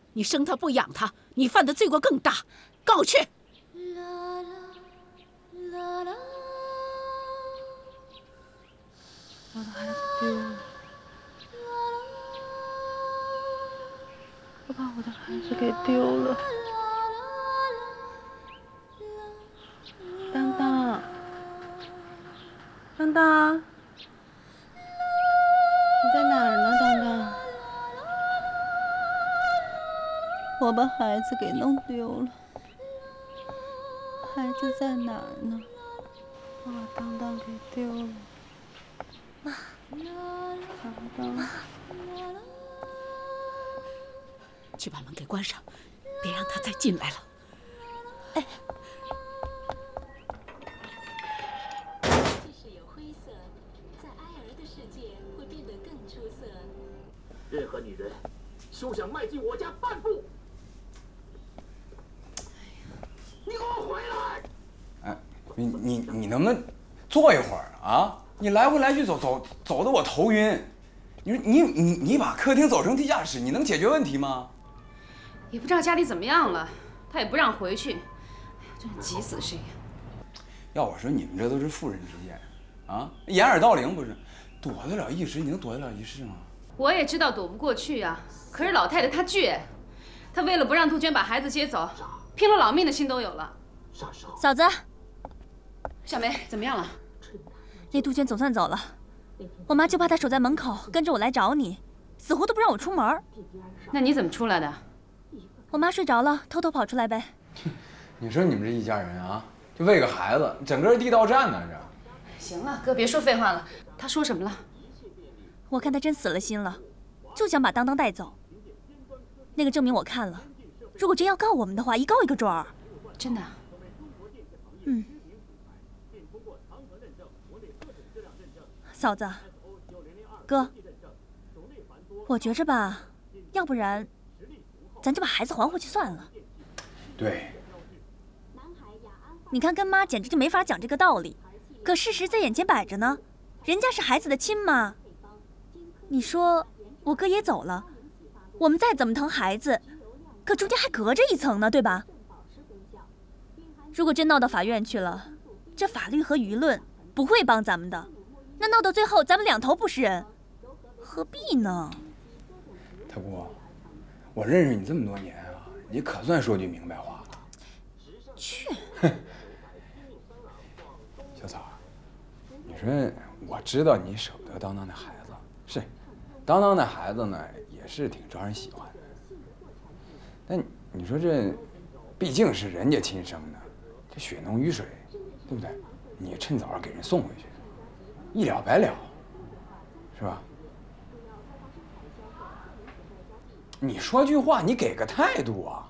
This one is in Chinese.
你生他不养他，你犯的罪过更大，告去！ 我的孩子丢了，我把我的孩子给丢了。当当，当当，你在哪儿呢？当当，我把孩子给弄丢了，孩子在哪儿呢？我把当当给丢了。妈，当当， 去把门给关上，别让他再进来了。哎。 即使有灰色，在埃儿的世界会变得更出色。 任何女人休想迈进我家半步！你给我回来！ 哎，你能不能坐一会儿啊？你来回来去走的我头晕。你说你把客厅走成地下室，你能解决问题吗？ 也不知道家里怎么样了，他也不让回去，哎呀，真是急死谁呀！ 要我说，你们这都是妇人之见，啊，掩耳盗铃不是？躲得了一时，你能躲得了一世吗？ 我也知道躲不过去呀，可是老太太她倔，她为了不让杜鹃把孩子接走，拼了老命的心都有了。 嫂子， 小梅怎么样了？ 那杜鹃总算走了，我妈就怕她守在门口跟着我来找你，死活都不让我出门。 那你怎么出来的？ 我妈睡着了，偷偷跑出来呗。 你说你们这一家人啊，就为个孩子，整个地道战呢这。 行了，哥别说废话了。他说什么了？ 我看他真死了心了，就想把当当带走。那个证明我看了，如果真要告我们的话，一告一个准儿。 真的？ 嗯。嫂子，哥，我觉着吧，要不然，咱就把孩子还回去算了。 对。 你看跟妈简直就没法讲这个道理，可事实在眼前摆着呢，人家是孩子的亲妈。你说我哥也走了，我们再怎么疼孩子，可中间还隔着一层呢，对吧？如果真闹到法院去了，这法律和舆论不会帮咱们的，那闹到最后咱们两头不是人，何必呢？ 大姑，我认识你这么多年啊，你可算说句明白话了。 去。 小草，你说我知道你舍不得当当那孩子，是，当当那孩子呢也是挺招人喜欢的。但你说这毕竟是人家亲生的，这血浓于水，对不对？你趁早给人送回去，一了百了，是吧？你说句话，你给个态度啊！